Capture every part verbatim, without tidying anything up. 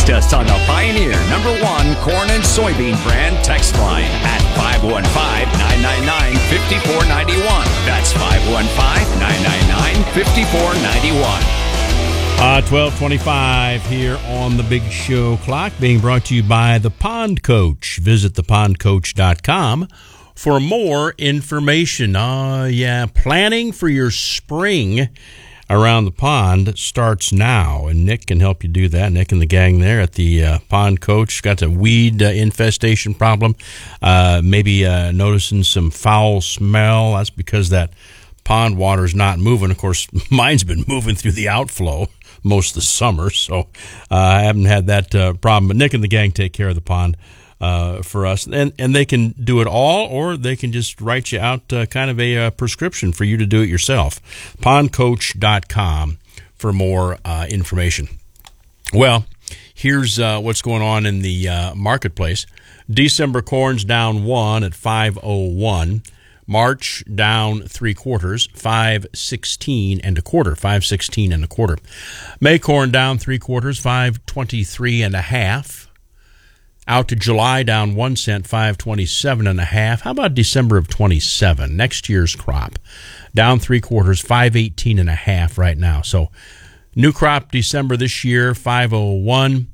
Text us on the Pioneer number one corn and soybean brand text line at five one five, nine nine nine, five four nine one. That's five one five, nine nine nine, five four nine one. Uh, twelve twenty-five here on the Big Show Clock, being brought to you by The Pond Coach. Visit the pond coach dot com for more information. Uh, yeah, planning for your spring around the pond starts now, and Nick can help you do that. Nick and the gang there at the uh, Pond Coach got a weed uh, infestation problem. Uh, maybe uh, noticing some foul smell. That's because that pond water's not moving. Of course, mine's been moving through the outflow most of the summer, so uh, I haven't had that uh, problem. But Nick and the gang take care of the pond uh, for us, and and they can do it all, or they can just write you out uh, kind of a uh, prescription for you to do it yourself. pond coach dot com for more uh, information. Well, here's uh, what's going on in the uh, marketplace. December corn's down one at five oh one. March down three quarters, five sixteen and a quarter, five sixteen and a quarter. May corn down three quarters, five twenty three and a half. Out to July down one cent, five twenty seven and a half. How about December of twenty seven? Next year's crop down three quarters, five eighteen and a half right now. So new crop December this year, five oh one.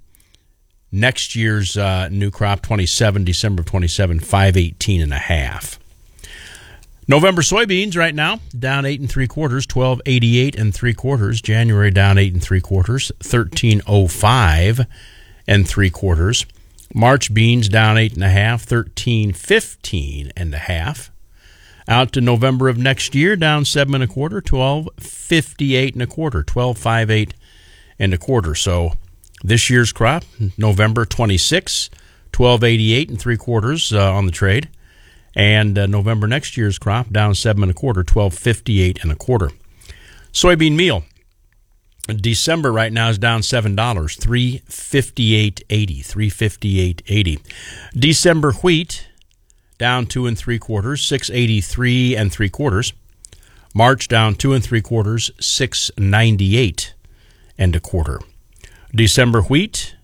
Next year's uh, new crop twenty seven, December of twenty seven, five eighteen and a half. November soybeans right now down eight and three quarters, twelve eighty eight and three quarters. January down eight and three quarters, thirteen oh five and three quarters. March beans down eight and a half, thirteen fifteen and a half. Out to November of next year down seven and a quarter, twelve fifty eight and a quarter, twelve five eight and a quarter. So this year's crop, November twenty-six, twelve eighty eight and three quarters uh, on the trade. And uh, November next year's crop down seven and a quarter, twelve fifty eight and a quarter. Soybean meal, December right now is down seven dollars, three fifty eight eighty, three fifty eight eighty. December wheat down two and three quarters, six eighty three and three quarters. March down two and three quarters, six ninety eight and a quarter. December wheat.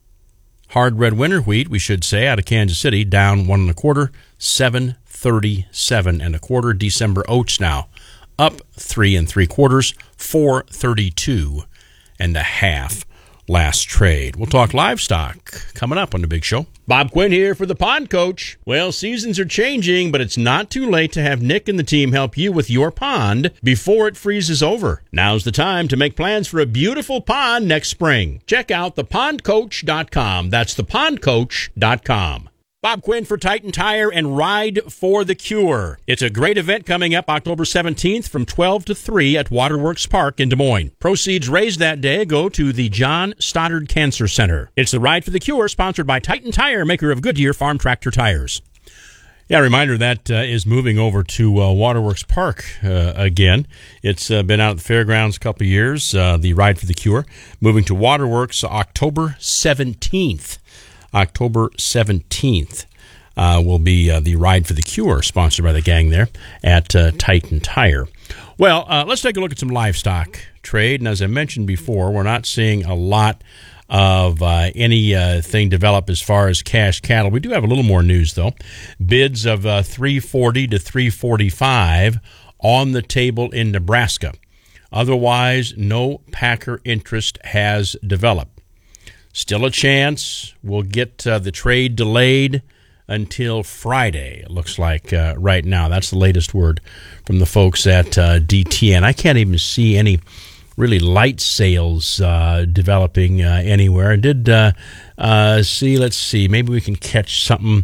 Hard red winter wheat, we should say, out of Kansas City, down one and a quarter, seven thirty-seven and a quarter. December oats now up three and three quarters, four thirty-two and a half. Last trade. We'll talk livestock coming up on the Big Show. Bob Quinn here for the Pond Coach. Well, seasons are changing, but it's not too late to have Nick and the team help you with your pond before it freezes over. Now's the time to make plans for a beautiful pond next spring. Check out the pond coach dot com. That's the pond coach dot com. Bob Quinn for Titan Tire and Ride for the Cure. It's a great event coming up October seventeenth from twelve to three at Waterworks Park in Des Moines. Proceeds raised that day go to the John Stoddard Cancer Center. It's the Ride for the Cure, sponsored by Titan Tire, maker of Goodyear Farm Tractor Tires. Yeah, a reminder that uh, is moving over to uh, Waterworks Park uh, again. It's uh, been out at the fairgrounds a couple of years, uh, the Ride for the Cure. Moving to Waterworks October seventeenth. October seventeenth uh, will be uh, the Ride for the Cure, sponsored by the gang there at uh, Titan Tire. Well, uh, let's take a look at some livestock trade. And as I mentioned before, we're not seeing a lot of uh, anything uh, develop as far as cash cattle. We do have a little more news, though. Bids of uh, three forty to three forty-five on the table in Nebraska. Otherwise, no packer interest has developed. Still a chance. We'll get uh, the trade delayed until Friday, it looks like uh, right now. That's the latest word from the folks at uh, D T N. I can't even see any really light sales uh, developing uh, anywhere. I did uh, uh, see, let's see, maybe we can catch something.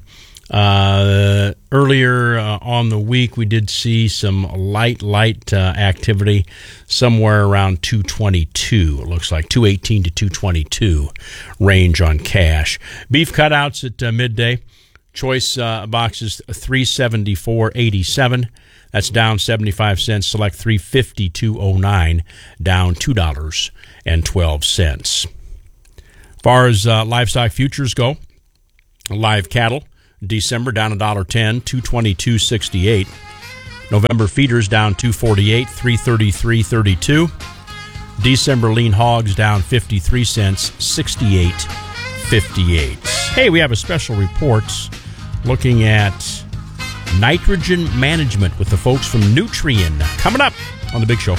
Uh, earlier uh, on the week, we did see some light, light uh, activity somewhere around two twenty-two. It looks like two eighteen to two twenty-two range on cash. Beef cutouts at uh, midday. Choice uh, boxes three seventy-four eighty-seven. That's down seventy-five cents. Select three fifty-two oh nine, down two dollars and twelve cents. As far as uh, livestock futures go, live cattle. December down one dollar ten, two twenty-two sixty-eight. November feeders down two forty-eight, three thirty-three thirty-two. December lean hogs down fifty-three cents, sixty-eight fifty-eight. Hey, we have a special report looking at nitrogen management with the folks from Nutrien coming up on The Big Show.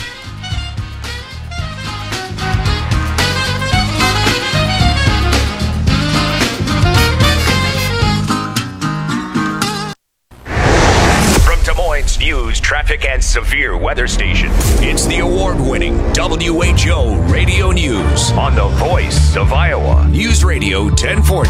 News, traffic, and severe weather station. It's the award-winning W H O Radio News on the Voice of Iowa. News Radio ten forty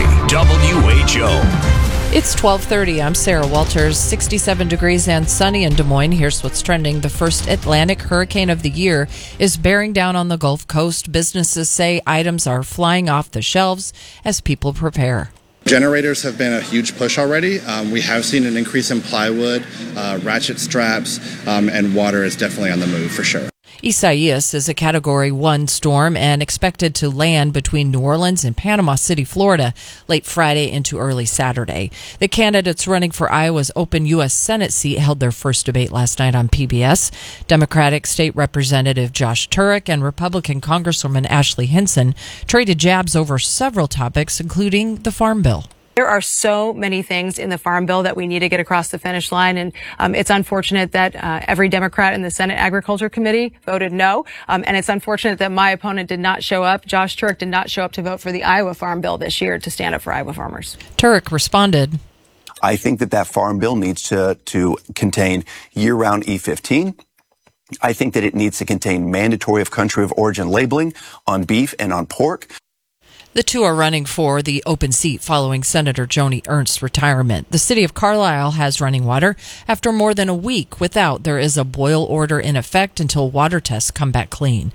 W H O. It's twelve thirty. I'm Sarah Walters. sixty-seven degrees and sunny in Des Moines. Here's what's trending. The first Atlantic hurricane of the year is bearing down on the Gulf Coast. Businesses say items are flying off the shelves as people prepare. Generators have been a huge push already. Um, we have seen an increase in plywood, uh, ratchet straps, um, and water is definitely on the move for sure. Isaias is a Category one storm and expected to land between New Orleans and Panama City, Florida, late Friday into early Saturday. The candidates running for Iowa's open U S Senate seat held their first debate last night on P B S. Democratic State Representative Josh Turek and Republican Congresswoman Ashley Hinson traded jabs over several topics, including the Farm Bill. There are so many things in the Farm Bill that we need to get across the finish line, and um, it's unfortunate that uh, every Democrat in the Senate Agriculture Committee voted no, um, and it's unfortunate that my opponent did not show up. Josh Turek did not show up to vote for the Iowa Farm Bill this year to stand up for Iowa farmers. Turek responded. I think that that Farm Bill needs to, to contain year-round E fifteen. I think that it needs to contain mandatory of country of origin labeling on beef and on pork. The two are running for the open seat following Senator Joni Ernst's retirement. The city of Carlisle has running water after more than a week without. There is a boil order in effect until water tests come back clean.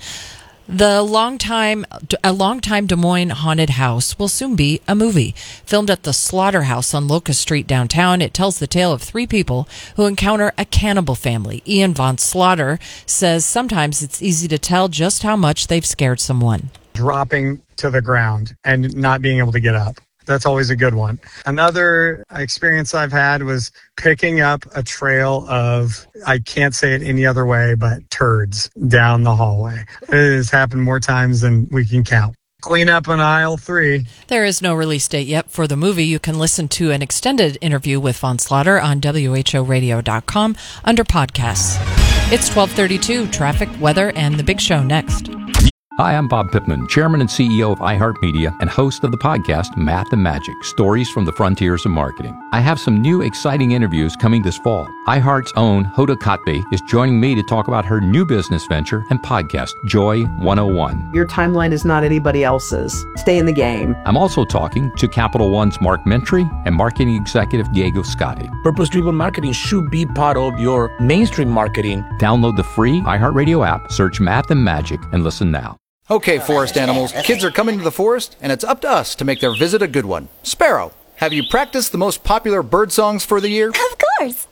The longtime, a longtime Des Moines haunted house will soon be a movie. Filmed at the Slaughterhouse on Locust Street downtown, it tells the tale of three people who encounter a cannibal family. Ian Von Slaughter says sometimes it's easy to tell just how much they've scared someone. Dropping to the ground and not being able to get up. That's always a good one. Another experience I've had was picking up a trail of, I can't say it any other way, but turds down the hallway. It has happened more times than we can count. Clean up on aisle three. There is no release date yet for the movie. You can listen to an extended interview with Von Slaughter on W H O radio dot com under podcasts. It's twelve thirty-two. Traffic, weather, and The Big Show next. Hi, I'm Bob Pittman, Chairman and C E O of iHeartMedia and host of the podcast Math and Magic, Stories from the Frontiers of Marketing. I have some new exciting interviews coming this fall. iHeart's own Hoda Kotb is joining me to talk about her new business venture and podcast, Joy one oh one. Your timeline is not anybody else's. Stay in the game. I'm also talking to Capital One's Mark Mentry and marketing executive Diego Scotti. Purpose-driven marketing should be part of your mainstream marketing. Download the free iHeartRadio app, search Math and Magic, and listen now. Okay, forest animals, kids are coming to the forest, and it's up to us to make their visit a good one. Sparrow, have you practiced the most popular bird songs for the year? Of course.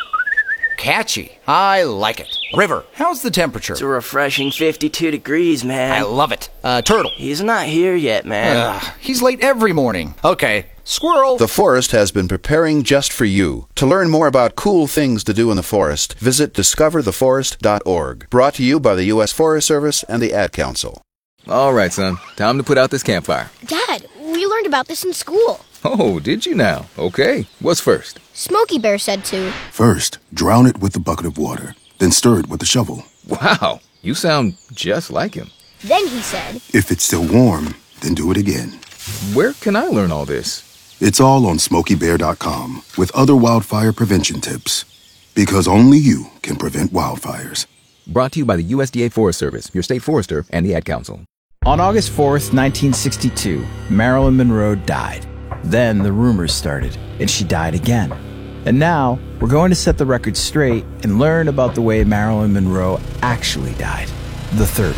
Catchy. I like it. River, how's the temperature? It's a refreshing fifty-two degrees, man. I love it. Uh, Turtle. He's not here yet, man. Ugh, he's late every morning. Okay. Squirrel. The forest has been preparing just for you. To learn more about cool things to do in the forest, visit discover the forest dot org. Brought to you by the U S Forest Service and the Ad Council. All right, son. Time to put out this campfire. Dad, we learned about this in school. Oh, did you now? Okay. What's first? Smokey Bear said to. First, drown it with a bucket of water. Then stir it with a shovel. Wow. You sound just like him. Then he said. If it's still warm, then do it again. Where can I learn all this? It's all on smokey bear dot com with other wildfire prevention tips. Because only you can prevent wildfires. Brought to you by the U S D A Forest Service, your state forester, and the Ad Council. On August fourth, nineteen sixty-two, Marilyn Monroe died. Then the rumors started, and she died again. And now, we're going to set the record straight and learn about the way Marilyn Monroe actually died. The third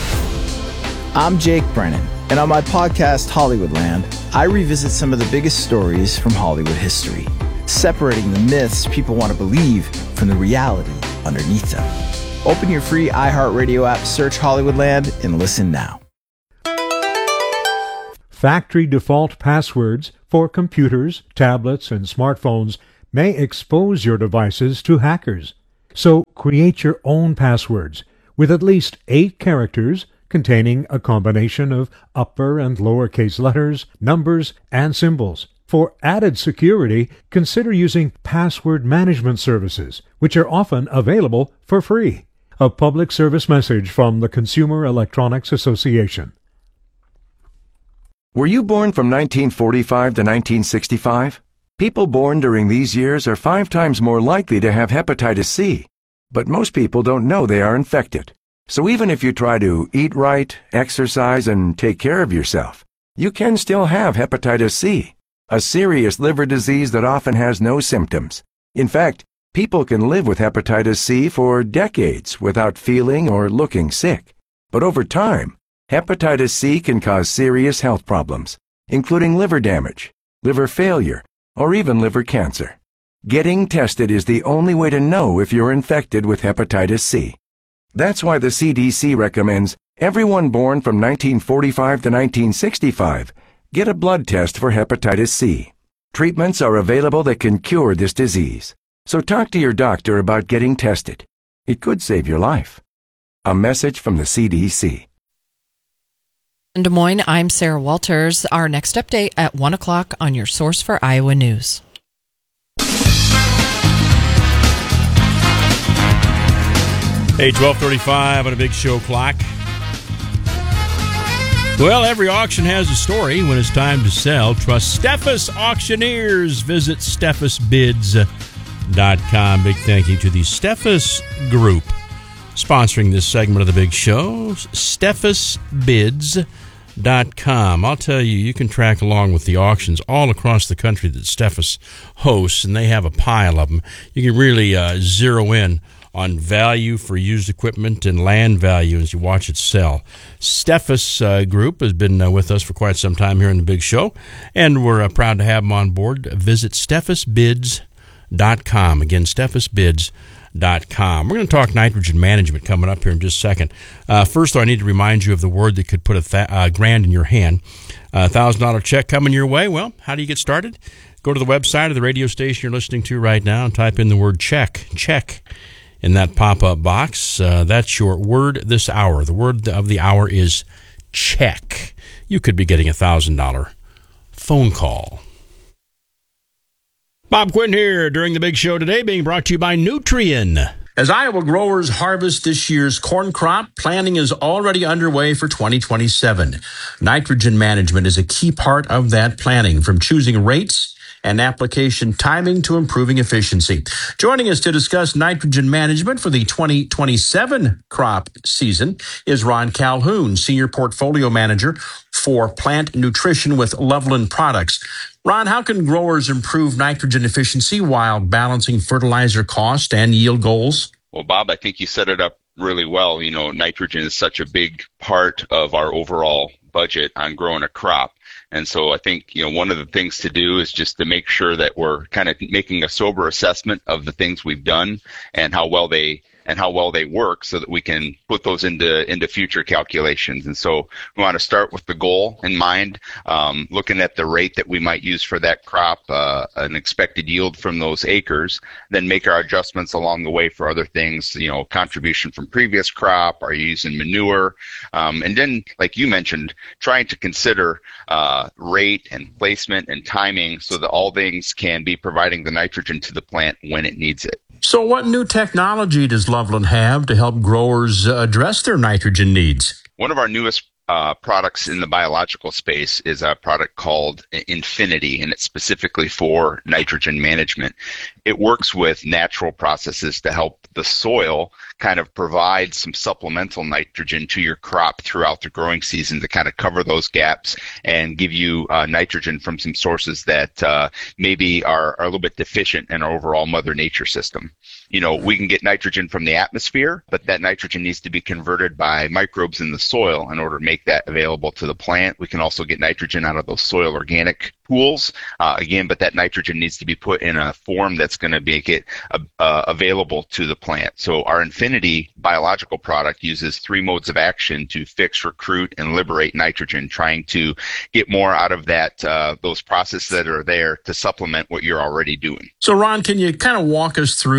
way. I'm Jake Brennan, and on my podcast, Hollywoodland, I revisit some of the biggest stories from Hollywood history, separating the myths people want to believe from the reality underneath them. Open your free iHeartRadio app, search Hollywoodland, and listen now. Factory default passwords for computers, tablets, and smartphones may expose your devices to hackers. So create your own passwords with at least eight characters containing a combination of upper and lowercase letters, numbers, and symbols. For added security, consider using password management services, which are often available for free. A public service message from the Consumer Electronics Association. Were you born from nineteen forty-five to nineteen sixty-five? People born during these years are five times more likely to have hepatitis C, but most people don't know they are infected. So even if you try to eat right, exercise, and take care of yourself, you can still have hepatitis C, a serious liver disease that often has no symptoms. In fact, people can live with hepatitis C for decades without feeling or looking sick. But over time, hepatitis C can cause serious health problems, including liver damage, liver failure, or even liver cancer. Getting tested is the only way to know if you're infected with hepatitis C. That's why the C D C recommends everyone born from nineteen forty-five to nineteen sixty-five get a blood test for hepatitis C. Treatments are available that can cure this disease. So talk to your doctor about getting tested. It could save your life. A message from the C D C. In Des Moines, I'm Sarah Walters. Our next update at one o'clock on your source for Iowa News. Hey, twelve thirty-five on a big show clock. Well, every auction has a story. When it's time to sell, trust Steffes Auctioneers. Visit steffes bids dot com. Big thank you to the Steffes Group sponsoring this segment of the big show. steffes bids dot com. I'll tell you, you can track along with the auctions all across the country that Steffes hosts, and they have a pile of them. You can really uh, zero in on value for used equipment and land value as you watch it sell. Steffes uh, Group has been uh, with us for quite some time here in the big show, and we're uh, proud to have them on board. Visit steffes bids dot com. Again, steffes bids dot com. We're going to talk nitrogen management coming up here in just a second. Uh, first, though, I need to remind you of the word that could put a th- uh, grand in your hand. A one thousand dollars check coming your way. Well, how do you get started? Go to the website of the radio station you're listening to right now and type in the word check. Check. In that pop-up box. Uh, that's your word this hour. The word of the hour is check. You could be getting a one thousand dollars phone call. Bob Quinn here during the big show today, being brought to you by Nutrien. As Iowa growers harvest this year's corn crop, planning is already underway for twenty twenty-seven. Nitrogen management is a key part of that planning, from choosing rates and application timing to improving efficiency. Joining us to discuss nitrogen management for the twenty twenty-seven crop season is Ron Calhoun, Senior Portfolio Manager for Plant Nutrition with Loveland Products. Ron, how can growers improve nitrogen efficiency while balancing fertilizer cost and yield goals? Well, Bob, I think you set it up really well. You know, nitrogen is such a big part of our overall budget on growing a crop. And so I think, you know, one of the things to do is just to make sure that we're kind of making a sober assessment of the things we've done and how well they and how well they work so that we can put those into into future calculations. And so we want to start with the goal in mind, um, looking at the rate that we might use for that crop, uh, an expected yield from those acres, then make our adjustments along the way for other things, you know, contribution from previous crop, are you using manure, um, and then, like you mentioned, trying to consider uh, rate and placement and timing so that all things can be providing the nitrogen to the plant when it needs it. So what new technology does Loveland have to help growers uh, address their nitrogen needs? One of our newest uh, products in the biological space is a product called Infinity, and it's specifically for nitrogen management. It works with natural processes to help the soil kind of provide some supplemental nitrogen to your crop throughout the growing season to kind of cover those gaps and give you uh, nitrogen from some sources that uh, maybe are, are a little bit deficient in our overall Mother Nature system. You know, we can get nitrogen from the atmosphere, but that nitrogen needs to be converted by microbes in the soil in order to make that available to the plant. We can also get nitrogen out of those soil organic pools, uh, again, but that nitrogen needs to be put in a form that's going to make it uh, uh, available to the plant. So our Infinity biological product uses three modes of action to fix, recruit, and liberate nitrogen, trying to get more out of that uh, those processes that are there to supplement what you're already doing. So, Ron, can you kind of walk us through the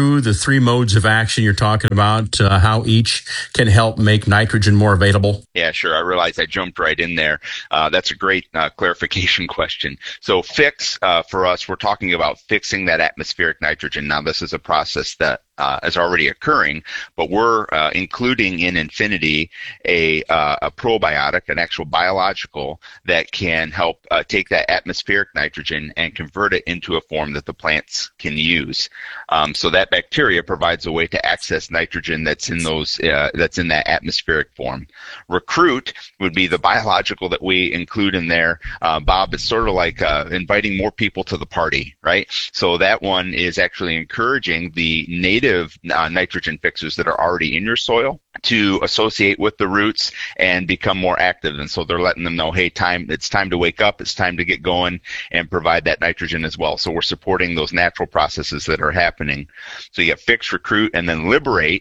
three modes of action you're talking about, uh, how each can help make nitrogen more available? Yeah, sure. I realized I jumped right in there. Uh, that's a great uh, clarification question. So fix, uh, for us, we're talking about fixing that atmospheric nitrogen. Now, this is a process that Uh, is already occurring, but we're uh, including in Infinity a, uh, a probiotic, an actual biological that can help uh, take that atmospheric nitrogen and convert it into a form that the plants can use. Um, so that bacteria provides a way to access nitrogen that's in those uh, that's in that atmospheric form. Recruit would be the biological that we include in there. Uh, Bob, it's sort of like uh, inviting more people to the party, right? So that one is actually encouraging the native Uh, nitrogen fixers that are already in your soil to associate with the roots and become more active. And so they're letting them know, hey, time it's time to wake up, it's time to get going and provide that nitrogen as well. So we're supporting those natural processes that are happening. So you get fix, recruit, and then liberate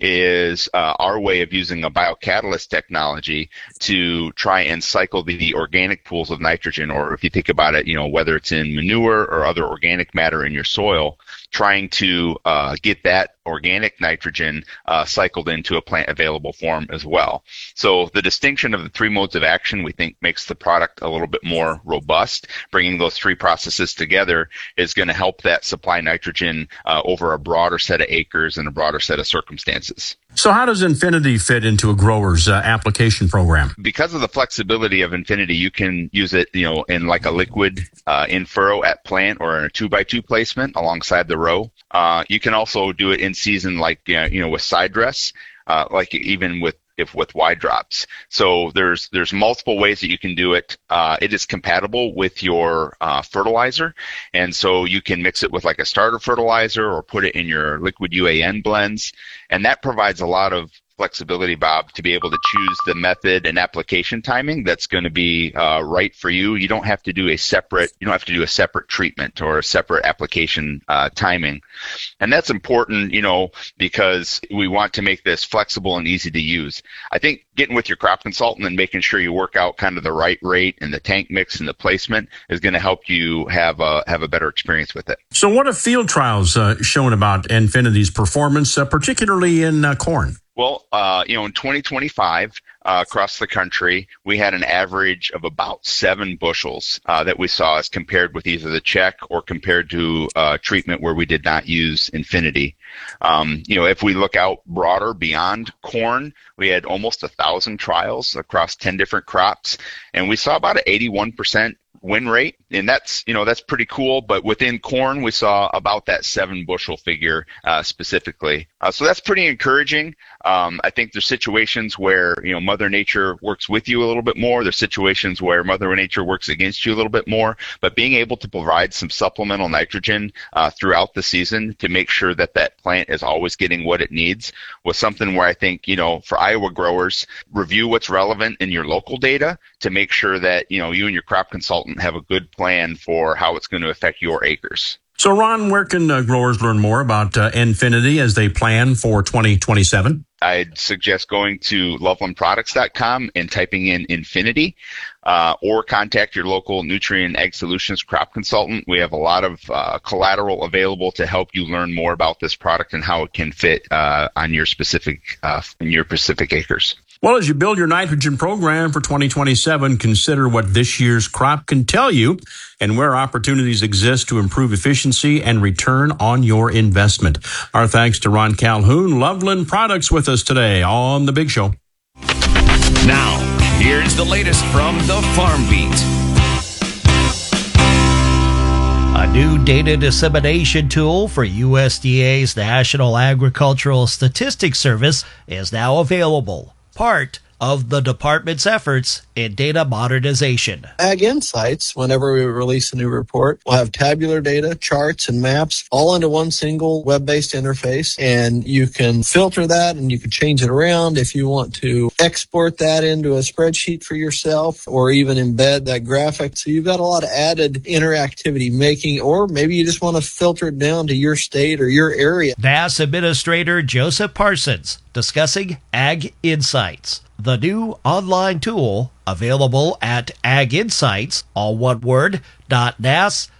is uh, our way of using a biocatalyst technology to try and cycle the, the organic pools of nitrogen, or if you think about it, you know, whether it's in manure or other organic matter in your soil, trying to uh, get that organic nitrogen uh, cycled into a plant available form as well. So the distinction of the three modes of action, we think, makes the product a little bit more robust. Bringing those three processes together is going to help that supply nitrogen uh, over a broader set of acres and a broader set of circumstances. So how does Infinity fit into a grower's uh, application program? Because of the flexibility of Infinity, you can use it, you know, in like a liquid uh, in furrow at plant or in a two by two placement alongside the row. Uh, you can also do it in season, like uh, you know, with side dress, uh, like even with if with wide drops. So there's there's multiple ways that you can do it. Uh, it is compatible with your uh, fertilizer, and so you can mix it with like a starter fertilizer or put it in your liquid U A N blends, and that provides a lot of flexibility, Bob, to be able to choose the method and application timing that's going to be uh, right for you. You don't have to do a separate, you don't have to do a separate treatment or a separate application uh, timing. And that's important, you know, because we want to make this flexible and easy to use. I think getting with your crop consultant and making sure you work out kind of the right rate and the tank mix and the placement is going to help you have a, have a better experience with it. So what have field trials uh, shown about Infinity's performance, uh, particularly in uh, corn? Well, uh, you know, in twenty twenty-five, uh, across the country, we had an average of about seven bushels uh, that we saw as compared with either the check or compared to uh, treatment where we did not use Infinity. Um, you know, if we look out broader beyond corn, we had almost a thousand trials across ten different crops, and we saw about an eighty-one percent win rate, and that's, you know, that's pretty cool. But within corn, we saw about that seven bushel figure uh, specifically. Uh, so that's pretty encouraging. Um, I think there's situations where, you know, Mother Nature works with you a little bit more. There's situations where Mother Nature works against you a little bit more. But being able to provide some supplemental nitrogen uh, throughout the season to make sure that that plant is always getting what it needs was something where I think, you know, for Iowa growers, review what's relevant in your local data to make sure that, you know, you and your crop consultant have a good plan for how it's going to affect your acres. So, Ron, where can uh, growers learn more about uh, Infinity as they plan for twenty twenty-seven? I'd suggest going to loveland products dot com and typing in Infinity, uh, or contact your local Nutrien Ag Solutions crop consultant. We have a lot of uh, collateral available to help you learn more about this product and how it can fit uh, on your specific uh, in your specific acres. Well, as you build your nitrogen program for twenty twenty-seven, consider what this year's crop can tell you and where opportunities exist to improve efficiency and return on your investment. Our thanks to Ron Calhoun, Loveland Products, with us today on The Big Show. Now, here's the latest from the Farm Beat. A new data dissemination tool for U S D A's National Agricultural Statistics Service is now available, part of the department's efforts in data modernization. Ag Insights, whenever we release a new report, will have tabular data, charts, and maps all into one single web-based interface, and you can filter that and you can change it around if you want to export that into a spreadsheet for yourself or even embed that graphic. So you've got a lot of added interactivity making, or maybe you just want to filter it down to your state or your area. N A S Administrator Joseph Parsons discussing Ag Insights, the new online tool available at Ag Insights, all one word, dot N A S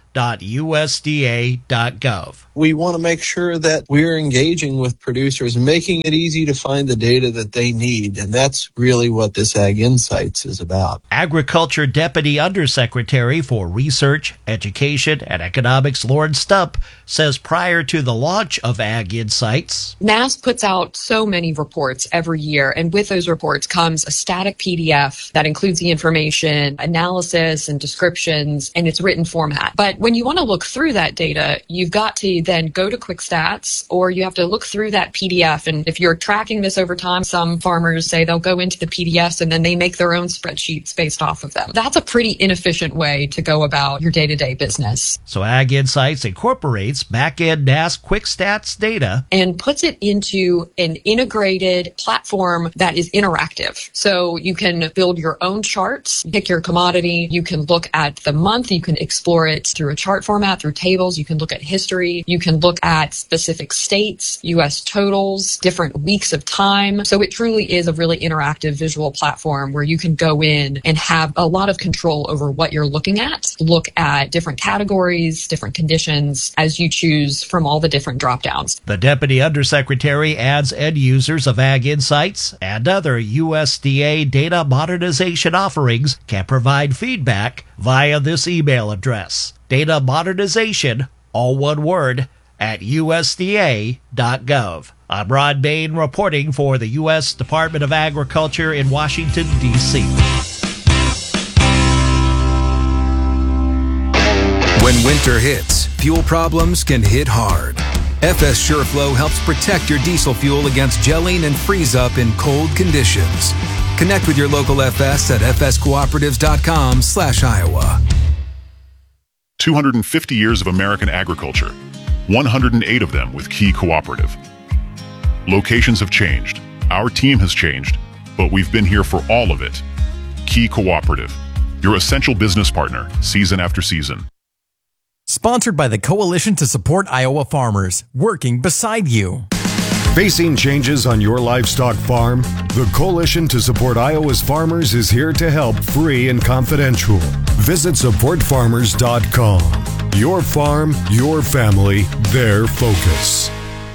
dot U S D A dot gov. We want to make sure that we're engaging with producers, making it easy to find the data that they need. And that's really what this Ag Insights is about. Agriculture Deputy Undersecretary for Research, Education, and Economics, Lauren Stump, says prior to the launch of Ag Insights, N A S puts out so many reports every year, and with those reports comes a static P D F that includes the information, analysis, and descriptions, and its written format. But when you want to look through that data, you've got to then go to Quick Stats, or you have to look through that P D F. And if you're tracking this over time, some farmers say they'll go into the P D Fs and then they make their own spreadsheets based off of them. That's a pretty inefficient way to go about your day-to-day business. So Ag Insights incorporates back-end N A S Quick Stats data and puts it into an integrated platform that is interactive. So you can build your own charts, pick your commodity, you can look at the month, you can explore it through a chart format, through tables, you can look at history, you can look at specific states, U S totals, different weeks of time. So it truly is a really interactive visual platform where you can go in and have a lot of control over what you're looking at, look at different categories, different conditions as you choose from all the different drop downs. The Deputy Undersecretary adds end users of Ag Insights and other U S D A data modernization offerings can provide feedback via this email address: data modernization, all one word, at U S D A dot gov. I'm Rod Bain reporting for the U S Department of Agriculture in Washington, D C When winter hits, fuel problems can hit hard. F S SureFlow helps protect your diesel fuel against gelling and freeze up in cold conditions. Connect with your local F S at f s cooperatives dot com slash Iowa. two hundred fifty years of American agriculture, one hundred eight of them with Key Cooperative. Locations have changed, our team has changed, but we've been here for all of it. Key Cooperative, your essential business partner, season after season. Sponsored by the Coalition to Support Iowa Farmers, working beside you. Facing changes on your livestock farm? The Coalition to Support Iowa's Farmers is here to help, free and confidential. Visit support farmers dot com. Your farm, your family, their focus.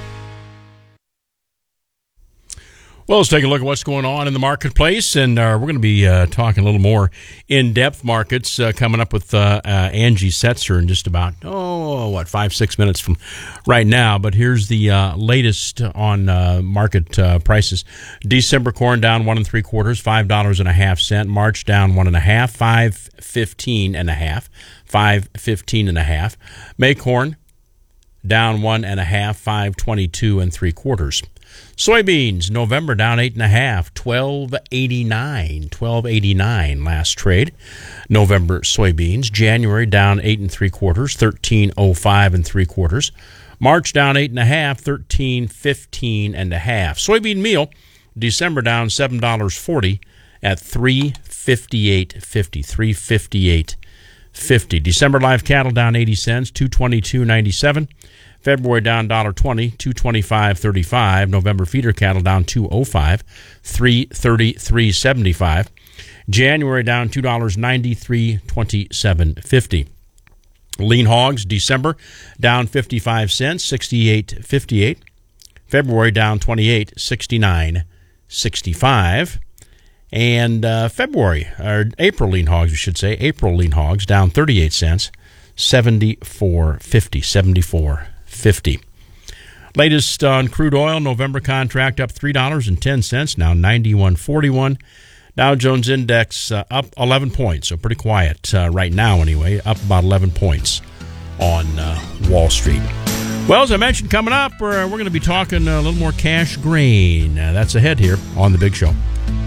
Well, let's take a look at what's going on in the marketplace, and uh, we're going to be uh, talking a little more in-depth markets uh, coming up with uh, uh, Angie Setzer in just about, oh, what, five, six minutes from right now. But here's the uh, latest on uh, market uh, prices. December corn down one and three quarters, five dollars and a half cent. March down one and a half, five fifteen and a half, five fifteen and a half. May corn down one and a half, five twenty-two and three quarters. Soybeans, November down eight and a half, twelve eighty-nine, twelve eighty-nine last trade. November soybeans, January down eight and three quarters, thirteen oh five and three quarters. March down eight and a half, thirteen fifteen and a half. Soybean meal, December down seven dollars forty at three fifty-eight fifty, three fifty-eight fifty. December live cattle down eighty cents, two twenty-two ninety-seven. February down one dollar twenty, two twenty-five thirty-five. November feeder cattle down two oh five, three thirty-three seventy-five. January down two dollars ninety, three twenty-seven fifty. Lean hogs, December down fifty-five cents, sixty-eight fifty-eight. February down twenty-eight, sixty-nine sixty-five. And uh, February, or April lean hogs, we should say, April lean hogs down thirty-eight cents, seventy-four fifty, seventy-four fifty. Latest on crude oil, November contract up three dollars and ten cents, now ninety-one forty-one. Dow Jones Index uh, up eleven points, so pretty quiet uh, right now anyway, up about eleven points on uh, Wall Street. Well, as I mentioned, coming up, we're, we're going to be talking a little more cash grain. Uh, that's ahead here on The Big Show.